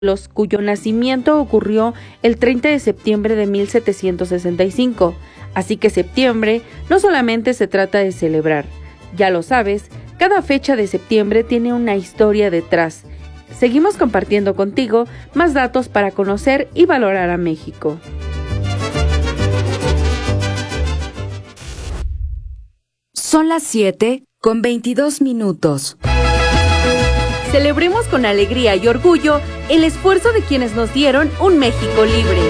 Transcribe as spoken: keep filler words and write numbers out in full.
los cuyo nacimiento ocurrió el treinta de septiembre de mil setecientos sesenta y cinco. Así que septiembre no solamente se trata de celebrar, ya lo sabes, cada fecha de septiembre tiene una historia detrás. Seguimos compartiendo contigo más datos para conocer y valorar a México. Son las siete con veintidós minutos. Celebremos con alegría y orgullo el esfuerzo de quienes nos dieron un México libre.